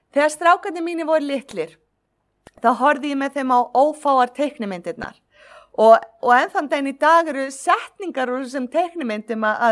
Þegar strákarnir mínir voru litlir, þá horfði ég með þeim á ófáar teiknimyndirnar. Og enn þann daginn í dag eru setningar úr þessum teiknimyndum að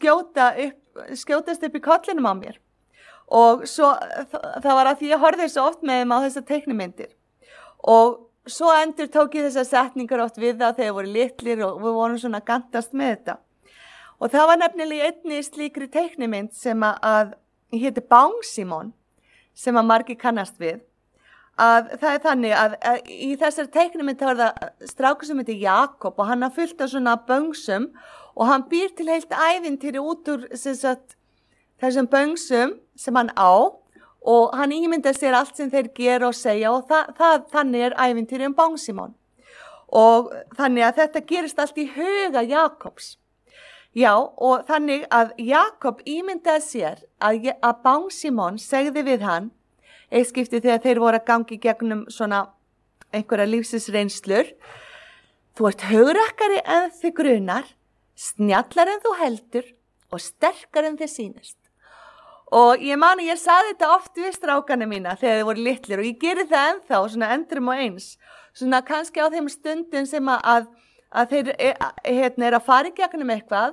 skjótast upp í kollinum á mér. Og svo, það var að því ég horfði svo oft með þeim á þessar teiknimyndir. Og svo endur tók ég þessar setningar oft við það þegar voru litlir og við vorum svona að gantast með þetta. Og það var nefnilega einni slíkri teiknimynd sem að héti Bangsímon, sem að margir kannast við. Að það er þannig að í þessari teiknimynd var það strákur sem heitir Jakob og hann fullt af svona böngsum og hann býr til heilt ævintýri út úr þessum böngsum sem hann á og hann ímyndar sér allt sem þeir gera og segja og þannig ævintýri Bangsímon. Og þannig að þetta gerist allt í huga Jakobs. Já, og þannig að Jakob ímyndaði sér að Bangsímon segði við hann eitt skipti þegar þeir voru að gangi gegnum svona einhverja lífsins reynslur. Þú ert hugrakkari en þig grunar, snjallar en þú heldur og sterkar en þig sýnist. Og ég sagði þetta oft við strákana mína þegar þeir voru litlir og ég geri það ennþá, svona endrum og eins. Svona kannski á þeim stundum sem að þeir að fara í gegnum eitthvað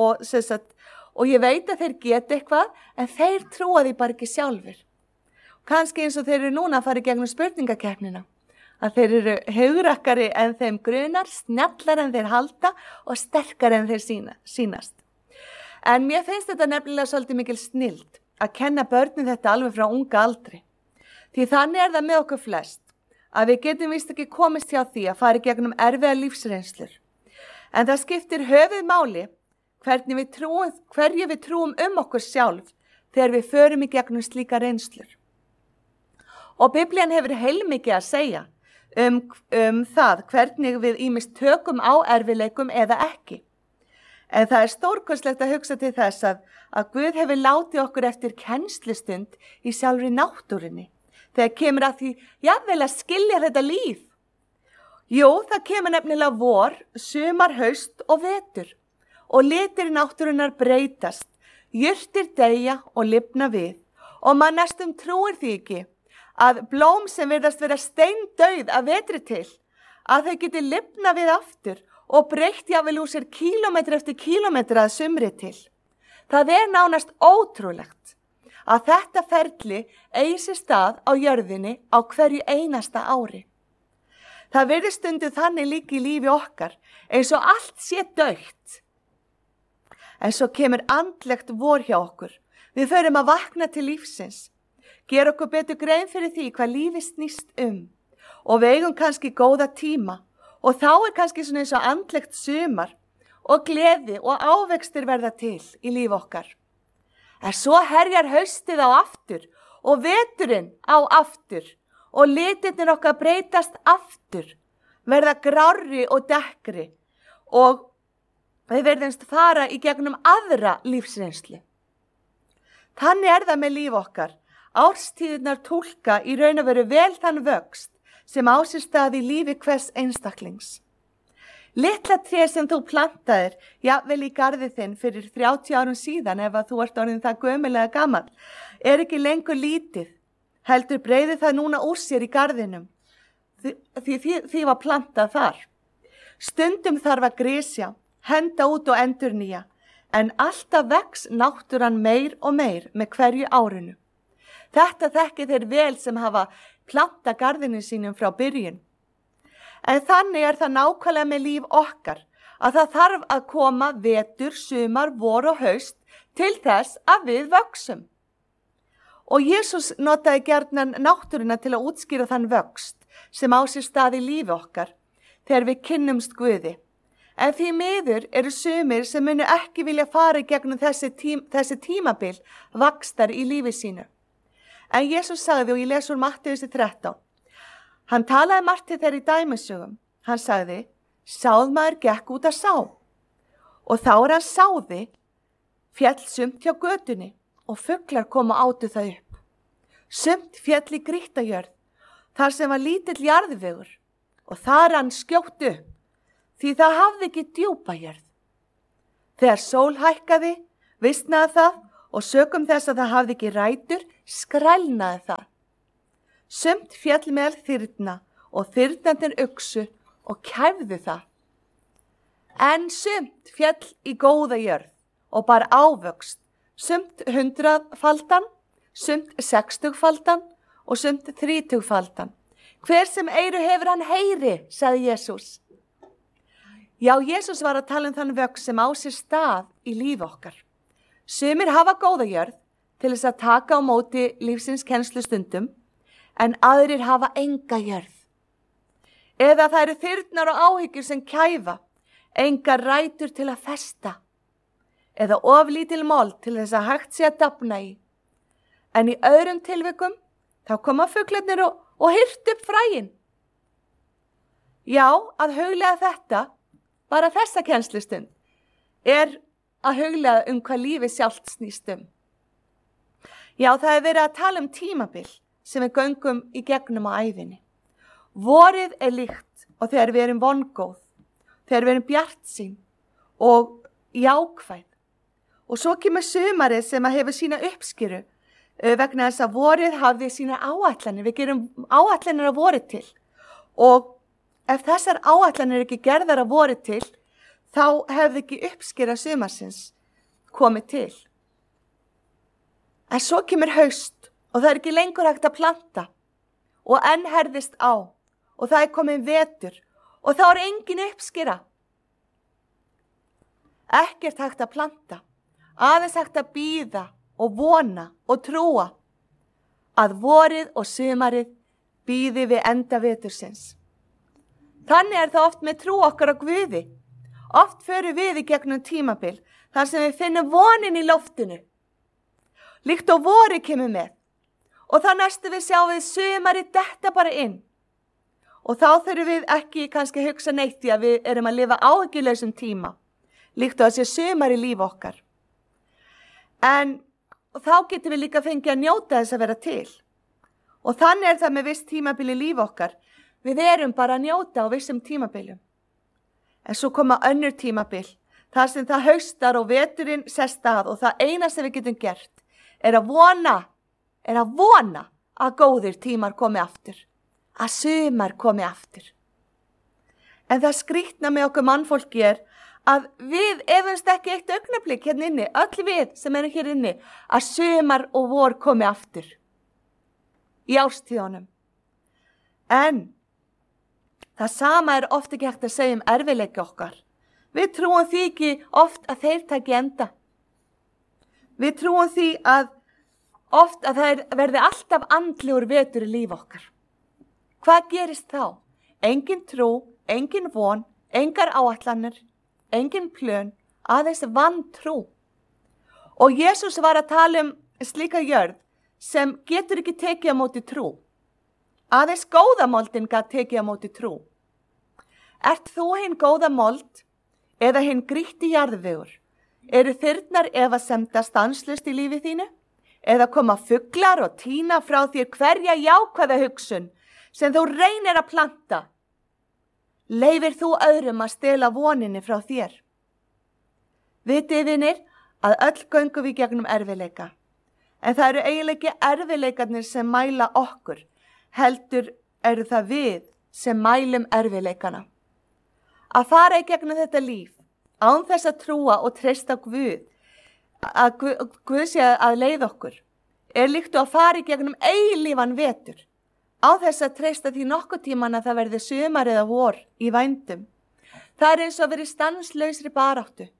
og ég veit að þeir geta eitthvað en þeir trúa því bara ekki sjálfur. Kannski eins og þeir eru núna að fara í gegnum spurningakeppnina. Að þeir eru hugrakkari en þeim grunar, snjallar en þeir halda og sterkar en þeir sýnast. En mér finnst þetta nefnilega svolítið mikil snilld að kenna börnum þetta alveg frá unga aldri. Því þannig er það með okkur flest að við getum víst ekki komist hjá því að fara í gegnum erfiða lífsreynslur. En það skiptir höfuðmáli hverju við trúum okkur sjálf þegar við förum í gegnum slíka reynslur. Og Biblían hefur heilmikið að segja það hvernig við ýmist tökum á erfiðleikum eða ekki. En það er stórkostlegt að hugsa til þess að Guð hefur látið okkur eftir kennslustund í sjálfri náttúrunni. Þegar kemur að því, jafnvel að skilja þetta líf. Jú, það kemur nefnilega vor, sumar, haust og vetur. Og litir náttúrunnar breytast, jurtir deyja og lifna við. Og maður næstum trúir því ekki að blóm sem virðast vera steindauð af vetri til, að þau geti lifna við aftur og breytt jafnvel úr sér kílómetra eftir kílómetra að sumri til. Það er nánast ótrúlegt að þetta ferli eigi sér stað á jörðinni á hverju einasta ári. Það virðist stundum þannig líka í lífi okkar eins og allt sé dautt. En svo kemur andlegt vor hjá okkur. Við förum að vakna til lífsins. Gera okkur betur grein fyrir því hvað lífið snýst og við eigum kannski góða tíma og þá er kannski svona eins og andlegt sumar og gleði og ávextir verða til í líf okkar. En svo herjar haustið á aftur og veturinn á aftur og litirnir okkar breytast aftur, verða grárri og dekkri og við verðumst fara í gegnum aðra lífsreynslu. Þannig er það með líf okkar. Árstíðirnar túlka í raun og veru vel þann vöxt sem á sér stað í lífi hvers einstaklings. Litla tré sem þú plantaðir, jafnvel í garði þinn fyrir 30 árum síðan ef að þú ert orðin það gömulega gamall, er ekki lengur lítið, heldur breiðir það núna úr sér í garðinum, því var plantað þar. Stundum þarf að grisja, henda út og endurnýja, en alltaf vex náttúran meir og meir með hverju árinu. Þetta þekkir þeir vel sem hafa plantað garðinu sínum frá byrjun. En þannig er það nákvæmlega með líf okkar, að það þarf að koma vetur, sumar, vor og haust til þess að við vöxum. Og Jesús notaði gjarnan náttúruna til að útskýra þann vöxt sem á sér stað í lífi okkar þegar við kynnumst Guði. En því miður eru sumir sem munu ekki vilja fara í gegnum þessi tímabil vaxtar í lífi sínu. En Jesús sagði, og ég les úr Mattheus 13, hann talaði margt til þeirra í dæmisögum. Hann sagði, sáðmaður gekk út að sá. Og þá hann sáði, féll sumt hjá götunni og fuglar komu og átu það upp. Sumt féll í grýttajörð, þar sem var lítill jarðvegur og þar hann skjótt upp, því það hafði ekki djúpa jörð. Þegar sól hækkaði, visnaði það og sökum þess að það hafði ekki rætur, skrælnaði það Sumt féll meðal þyrna og þyrnarnir uxu og kæfðu það. En sumt féll í góða jörð og bar ávöxt, sumt 100-faldan, sumt 60-faldan og sumt 30-faldan. Hver sem eyru hefur hann heyri, sagði Jesús. Já, Jesús var að tala þann vöxt sem á sér stað í lífi okkar. Sumir hafa góða jörð til þess að taka á móti lífsins kennslustundum, en aðrir hafa enga jörð. Eða það eru þyrnar og áhyggjur sem kæfa, engar rætur til að festa, eða oflítil mold til þess að hægt sé að dafna í. En í öðrum tilvikum, þá koma fuglarnir og hirtu upp fræin. Já, að huglega þetta, bara þessa kennslustund, að huglega hvað lífið sjálft snýst Já, það er verið að tala tímabil sem við göngum í gegnum á ævinni. Vorið líkt og þegar við erum vongóð, þegar við erum bjartsýn og jákvæð. Og svo kemur sumarið sem hefur sína uppskýru vegna þess að vorið hafði sína áætlanir. Við gerum áætlanir að vorið til. Og ef þessar áætlanir ekki gerðar að vorið til, þá hefði ekki uppskýra sumarsins komið til. En svo kemur haust og það ekki lengur hægt að planta og enn herðist á og það komið vetur og þá engin uppskýra. Ekkert hægt að planta, aðeins hægt að bíða og vona og trúa að vorið og sumarið bíði við enda vetursins. Þannig það oft með trú okkar á Guði. Oft förum við í gegnum tímabil þar sem við finnum vonin í loftinu. Líkt og vorið kemur með. Og það næstu við sjáum við sumarið detta bara inn. Og þá þurfum við ekki kannski að hugsa neitt í að við erum að lifa áhyggjulausum tíma. Líkt og að sé sumar í líf okkar. En þá getum við líka fengið að njóta þess að vera til. Og þannig það með viss tímabil í líf okkar. Við erum bara að njóta á vissum tímabilum. En svo koma önnur tímabil. Þar sem það haustar og veturinn sest að og það eina sem við getum gert að vona að góðir tímar komi aftur. Að sumar komi aftur. En það skrýtna með okkur mannfólki að við efumst ekki eitt augnablik hérna inni, öll við sem erum hér inni, að sumar og vor komi aftur. Í ástíðunum. En það sama oft ekki hægt að segja erfiðleika okkar. Við trúum því ekki oft að þeir taki enda. Við trúum því að oft að það verði alltaf andlegur vetur í líf okkar. Hvað gerist þá? Engin trú, engin von, engar áætlanir, engin plön, aðeins vantrú. Og Jesús var að tala slíka jörð sem getur ekki tekið á móti trú. Aðeins góða moldin gat tekið á móti trú. Ert þú hinn góða mold eða hinn grýtti jarðvegur? Eru þyrnar efasemda stanslaust í lífi þínu? Eða koma fuglar og tína frá þér hverja jákvæða hugsun sem þú reynir að planta? Leyfir þú öðrum að stela voninni frá þér? Vitið vinir að öll göngum við gegnum erfiðleika. En það eru eiginlega ekki erfiðleikarnir sem mæla okkur, heldur eru það við sem mælum erfiðleikana. Að fara í gegnum þetta líf, án þess að trúa og treysta Guð, að Guð sé að leiða okkur, líkt og að fara í gegnum eilífan vetur, án þess að treysta því nokkuð tíman að það verði sumar eða vor í vændum. Það eins og verið stanslausri baráttu.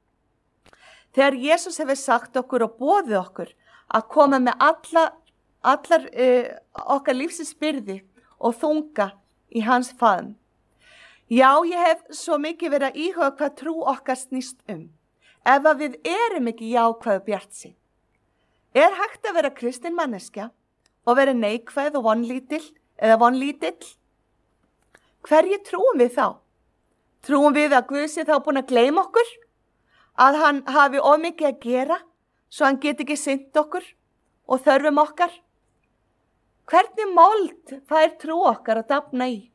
Þegar Jesús hefur sagt okkur og boðið okkur að koma með allar okkar lífsins byrði og þunga í hans faðm. Já, ég hef svo mikið verið að íhuga hvað trú okkar snýst ef að við erum ekki jákvæð og bjartsýn. Hægt að vera kristin manneskja og vera neikvæð og vonlítill? Hverju trúum við þá? Trúum við að Guð sé þá búin að gleyma okkur? Að hann hafi of mikið að gera svo hann geti ekki sinnt okkur og þörfum okkar? Hvernig mold fær trú okkar að dafna í?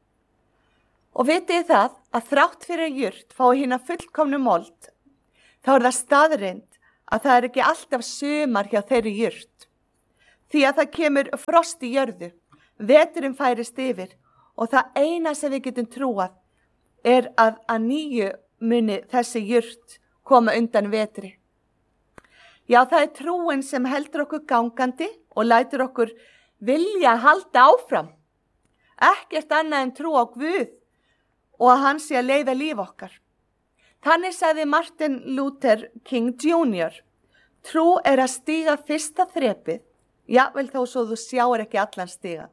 Og vitið það að þrátt fyrir jurt fái hina fullkomnu mold, þá það staðreynd að það ekki alltaf sumar hjá þeirri jurt. Því að það kemur frost í jörðu veturinn færist yfir og það eina sem við getum trúað að nýju muni þessi jurt koma undan vetri. Já, það trúin sem heldur okkur gangandi og lætur okkur vilja halda áfram. Ekkert annað en trú á Guð og að hann sé að leiða líf okkar. Þannig sagði Martin Luther King Jr. Trú að stíga fyrsta þrepið, jafnvel þó svo þú sjáir ekki allan stiga.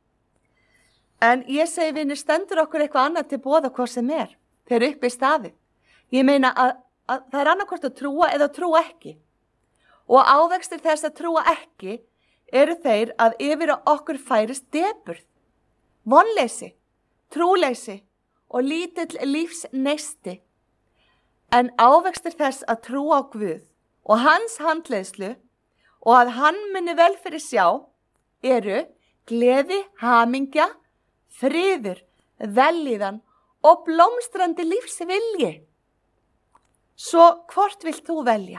En ég segi vinir, stendur okkur eitthvað annað til boða hvað sem þegar upp í staðið. Ég meina að það annarkvort að trúa eða trúa ekki. Og ávextir þess að trúa ekki eru þeir að yfir okkur færist depurð, vonleysi, trúleysi og lítill lífsneisti. En ávextir þess að trúa á Guð og hans handleiðslu og að hann muni vel fyrir sjá eru gleði, hamingja, friður, vellíðan og blómstrandi lífsvilji. Svo hvort vilt þú velja?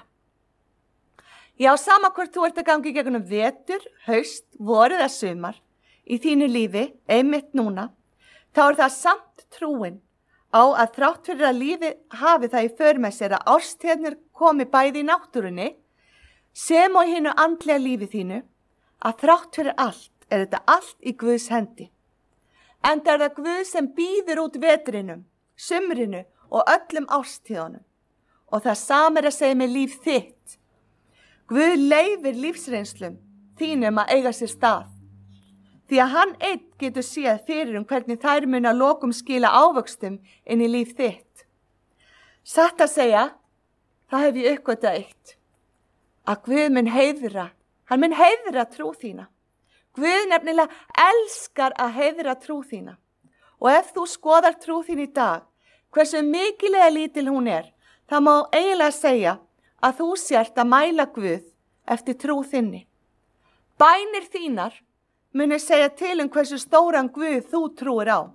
Já, sama hvort þú ert að gangi gegnum vetur, haust, vor eða sumar í þínu lífi, einmitt núna, þá það samt trúin á að þrátt fyrir að lífi hafi það í för með sér að árstíðarnir komi bæði í náttúrunni, sem og hinu andlega lífi þínu, að þrátt fyrir allt þetta allt í Guðs hendi. Enda það Guð sem býður út vetrinum, sumrinu og öllum árstíðunum. Og það sama að segja með líf þitt. Guð leyfir lífsreynslum þínum að eiga sér stað. Því að hann einn getur séð fyrir hvernig þær muni að lokum skila ávöxtum inn í líf þitt. Satt að segja, það hef ég uppgötvað eitt. Að Guð mun heiðra trú þína. Guð nefnilega elskar að heiðra trú þína. Og ef þú skoðar trú þín í dag, hversu mikilega lítil hún það má eiginlega segja að þú sért að mæla Guð eftir trú þinni. Bænir þínar muni segja til hversu stóran Guð þú trúir á.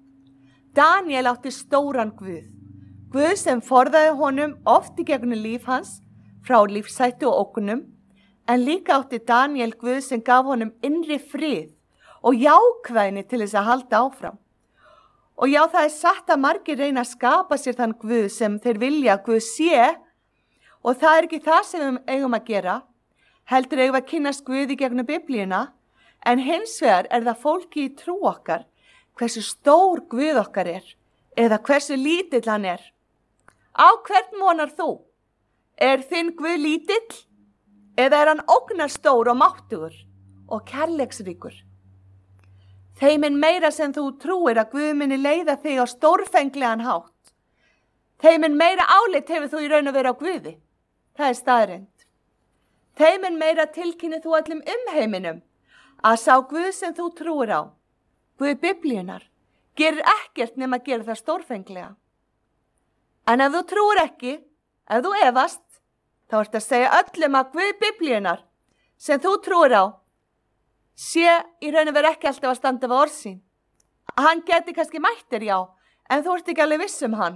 Daniel átti stóran Guð. Guð sem forðaði honum oft í gegnum líf hans frá lífshættu og ógnum, en líka átti Daniel Guð sem gaf honum innri frið og jákvæðni til þess að halda áfram. Og já, það satt að margir reyna að skapa sér þann Guð sem þeir vilja að Guð sé, og það ekki það sem við eigum að gera, heldur eigum að kynnast Guð í gegnum Biblíuna, en hins vegar það fólki í trú okkar, hversu stór Guð okkar eða hversu lítill hann Á hvern vonar þú? Þinn Guð lítill, eða hann ógnarstór og máttugur og kærleiksríkur? Þeim meira sem þú trúir að Guð muni leiða þig á stórfenglegan hátt. Þeim meira álit hefur þú í raun að vera á Guði. Það staðreynd. Þeim meira tilkynni þú öllum heiminum að sá Guð sem þú trúir á, Guð Biblíunar, gerir ekkert nema að gera það stórfenglega. En ef þú trúir ekki, ef þú efast, þá ertu að segja öllum að Guð Biblíunar sem þú trúir á, sé í raun og veru ekki alltaf að standa við orð sín. Hann geti kannski mættir, já, en þú ert ekki alveg viss hann.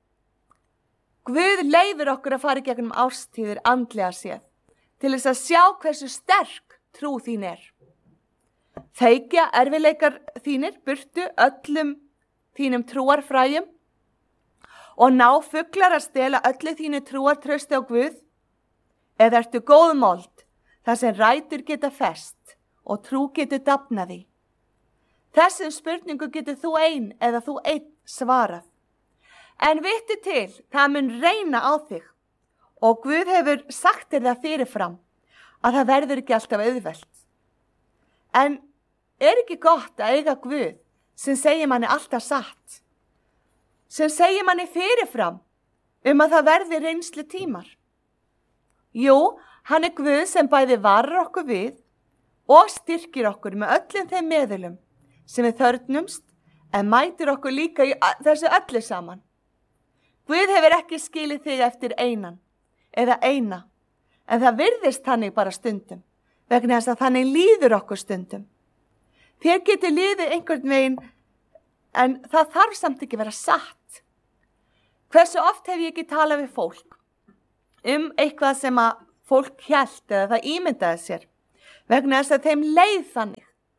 Guð leyfir okkur að fara í gegnum árstíðir andlega séð, til þess að sjá hversu sterk trú þín Þeikja erfiðleikar þínir burtu öllum þínum trúarfræjum og ná fuglar að stela öllu þínu trúartrausti á Guð, eða ertu góðmold þar sem rætur geta fest og trú getur dafnaði. Þessum spurningu getur þú einn svarað. En vittu til, það mun reyna á þig og Guð hefur sagt þér það fyrirfram að það verður ekki alltaf auðvelt. En ekki gott að eiga Guð sem segir manni alltaf satt, sem segir manni fyrirfram að það verði reynslu tímar? Jú, hann Guð sem bæði varar okkur við og styrkir okkur með öllum þeim meðulum sem við þörfnumst, en mætir okkur líka í þessu öllu saman. Guð hefur ekki skilið þig eftir eina, en það virðist þannig bara stundum, vegna þess að þannig líður okkur stundum. Þér getur líðið einhvern veginn, en það þarf samt ekki vera satt. Hversu oft hef ég ekki talað við fólk eitthvað sem að fólk hélt eða það ímyndaði sér, vegna þess að þeim leið þannig.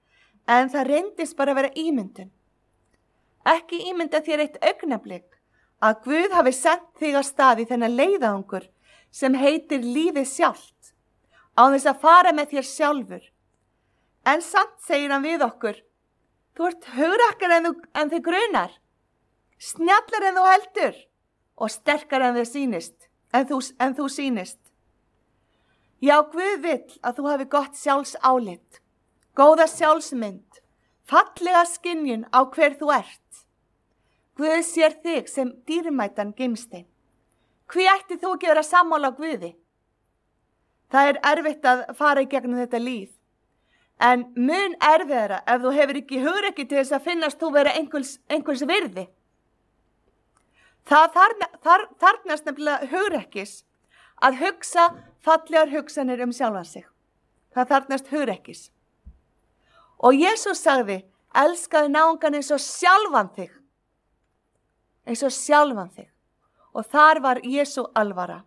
en það reyndist bara að vera ímyndun. Ekki ímynda þér eitt augnablik að Guð hafi sent þig á stað í þennan leiðangur sem heitir lífið sjálft, án þess að fara með þér sjálfur. En samt segir hann við okkur, þú ert hugrakkar en þig grunar, snjallar en þú heldur og sterkar en þú sýnist. Já, Guð vill að þú hafi gott sjálfsálit, góða sjálfsmynd, fallega skynjun á hver þú ert. Guð sér þig sem dýrmætan gimstein. Hví ætti þú ekki vera sammála á Guði? Það er erfitt að fara í gegnum þetta líf, en mun erfiðara ef þú hefur ekki hugrekki til þess að finnast þú vera einhvers virði. Það þarfnast nefnilega hugrekkis að hugsa fallegar hugsanir sjálfan sig. Það þarfnast hugrekkis. Og Jesús sagði, elskaðu náungan eins og sjálfan þig. Eins og sjálfan þig. Og þar var Jesú alvara.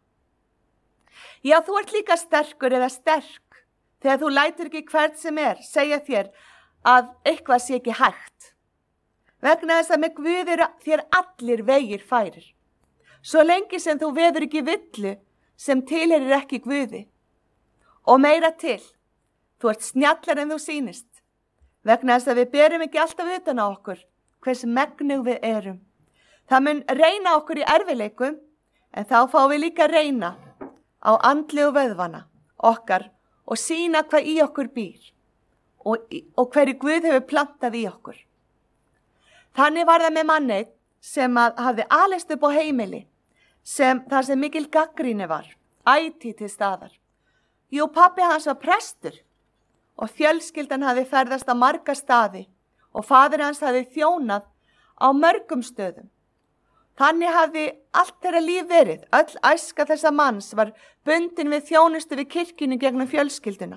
Já, þú ert líka sterkur eða sterk þegar þú lætur ekki hvert sem segja þér að eitthvað sé ekki hægt. Vegna þess að með Guð eru þér allir vegir færir. Svo lengi sem þú veður ekki villu sem tilheyrir ekki Guði. Og meira til, þú ert snjallar en þú sýnist. Vegna þess að við berum ekki alltaf utan á okkur hvers megnug við erum. Það mun reyna okkur í erfiðleikum, en þá fáum við líka reyna á andlegu vöðvana okkar og sýna hvað í okkur býr og hverju Guð hefur plantað í okkur. Þannig var það með manni sem hafði alist upp á heimili, þar sem mikil gagnrýni var, ætíð til staðar. Jú, pabbi hans var prestur og fjölskyldan hafði ferðast á marga staði og faðir hans hafði þjónað á mörgum stöðum. Þannig hafði allt þeirra líf verið, öll æska þessa manns var bundin við þjónustu við kirkjunni gegnum fjölskylduna.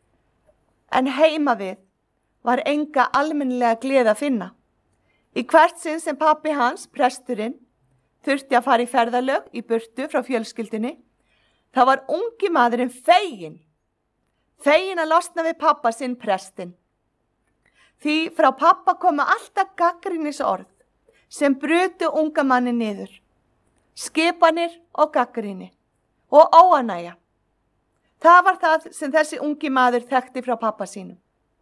En heima við var enga almennilega gleði að finna. Í hvert sinn sem pabbi hans, presturinn, þurfti að fara í ferðalög í burtu frá fjölskyldunni, þá var ungi maðurinn fegin að losna við pappa sinn prestinn. Því frá pappa koma alltaf gagnrýnisorð sem brutu unga manni niður, skipanir og gagnrýni og óánægja. Það var það sem þessi ungi maður þekkti frá pappa sínum.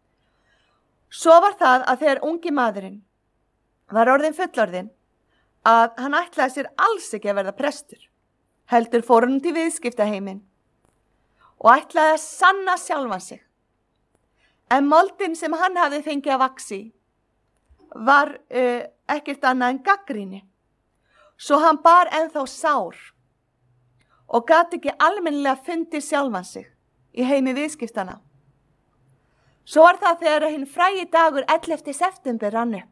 Svo var það að þegar ungi maðurinn var orðinn fullorðinn að hann ætlaði sér alls ekki að verða prestur, heldur fór hann til viðskiptaheiminn og ætlaði að sanna sjálfan sig. En moldin sem hann hafði fengið að vaxa í var ekkert annað en gagnrýni. Svo hann bar ennþá sár og gat ekki almennilega fundið sjálfan sig í heimi viðskiptana. Svo var það þegar hinn frægi dagur 11. september rann upp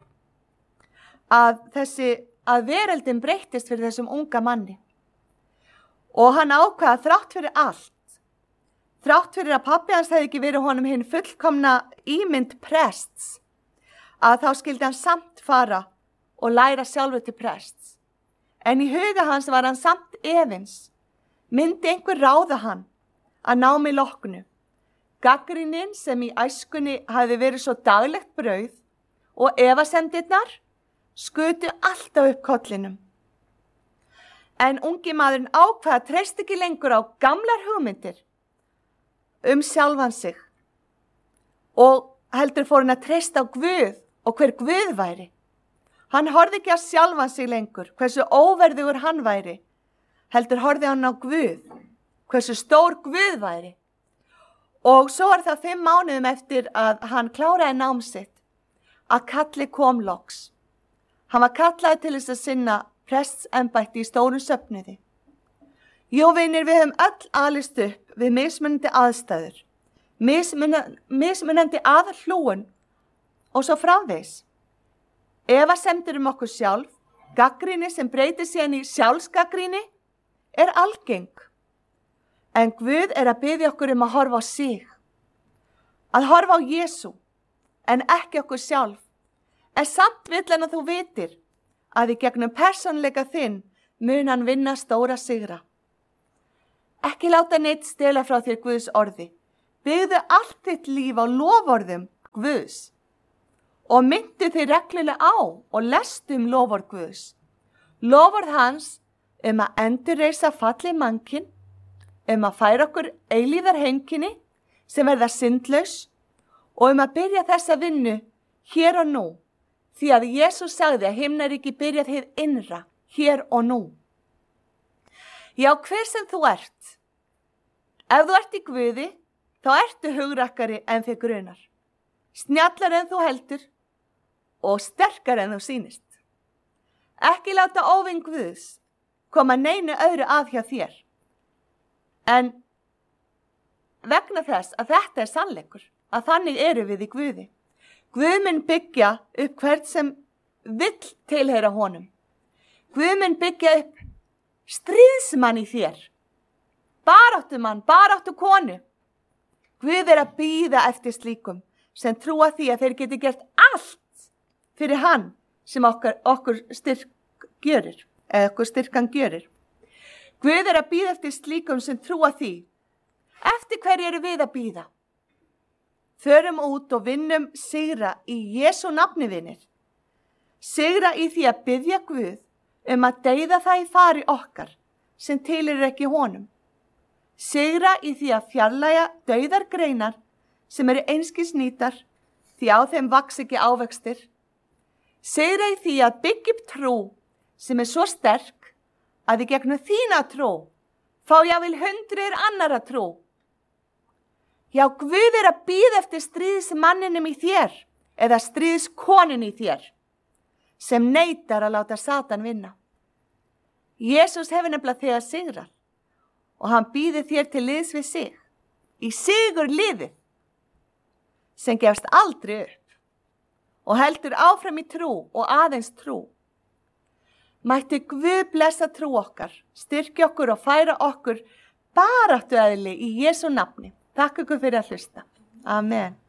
að veröldin breyttist fyrir þessum unga manni. Og hann ákvað þrátt fyrir allt, þrátt fyrir að pabbi hans hefði ekki verið honum hinn fullkomna ímynd prests, að þá skildi hann samt fara og læra sjálfur til prests. En í huga hans var hann samt efins. Myndi einhver ráða hann að námi loknu. Gagnrýnin sem í æskunni hafði verið svo daglegt brauð og efasemdirnar skutu alltaf upp kollinum. En ungi maðurinn ákvað að treysta ekki lengur á gamlar hugmyndir sjálfan sig og heldur fór hann að treysta á Guð og hver Guð væri. Hann horfði ekki á sjálfan sig lengur, hversu óverðugur hann væri, heldur horfði hann á Guð, hversu stór Guð væri. Og svo var það 5 mánuðum eftir að hann kláraði nám sitt að kalli kom loks. Hann var kallaði til þess að sinna prestsembætti í stórum söfnuði. Jú, vinir, við höfum öll alist upp við mismunandi aðstæður, mismunandi aðhlúun og svo framvegis. Efasemdir okkur sjálf, gagnrýni sem breytir síðan í sjálfsgagnrýni algeng. En Guð að biðja okkur að horfa á sig, að horfa á Jesú, en ekki okkur sjálf. En samt vill hann að þú vitir að í gegnum persónleika þinn mun hann vinna stóra sigra. Ekki láta neitt stela frá þér Guðs orði. Byggðu allt þitt líf á loforðum Guðs. og myndu þið reglulega á og lestu loforð Guðs. Loforð hans að endurreisa fallið mannkyn, að færa okkur eilíðar heimkynni sem verða syndlaus og að byrja þessa vinnu hér og nú, því að Jesús sagði að himnaríki byrjað hið innra hér og nú. Já, hver sem þú ert, ef þú ert í Guði, þá ertu hugrakkari en þig grunar, snjallar en þú heldur og sterkar en þú sýnist. Ekki láta óvin Guðs koma neinu öðru að hjá þér, en vegna þess að þetta sannleikur, að þannig eru við í Guði. Guð mun byggja upp hvert sem vill tilheyra honum. Guð mun byggja upp stríðsmann í þér, baráttumann, baráttukonu. Guð að bíða eftir slíkum sem trúa því að þeir geti gert allt fyrir hann sem okkur styrkan gjörir. Guð að bíða eftir slíkum sem trúa því. Eftir hverju eru við að bíða? Förum út og vinnum sigra í Jesú nafni, vinir. Sigra í því að biðja Guð að deyða það í fari okkar sem tilheyrir ekki honum. Sigra í því að fjarlægja dauðar greinar sem eru einskis nýtar því á þeim vaks ekki ávextir. Sigra í því að byggja upp trú sem svo sterk að í gegnum þína trú fá jável hundruð annara trú. Já, Guð að bíða eftir stríðsmanninum í þér eða stríðskonin í þér sem neitar að láta Satan vinna. Jesús hefur nefnilega þegar sigrað og hann býður þér til liðs við sig í sigur liðið sem gefst aldrei upp og heldur áfram í trú og aðeins trú. Mætti Guð blessa trú okkar, styrkja okkur og færa okkur baráttueðli í Jesú nafni. Takk ykkur fyrir að hlusta. Amen.